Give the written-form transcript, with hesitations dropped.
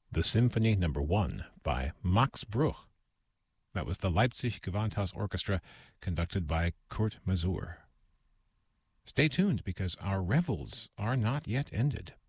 the Symphony Number 1 by Max Bruch. That was the Leipzig Gewandhaus Orchestra, conducted by Kurt Masur. Stay tuned, because our revels are not yet ended.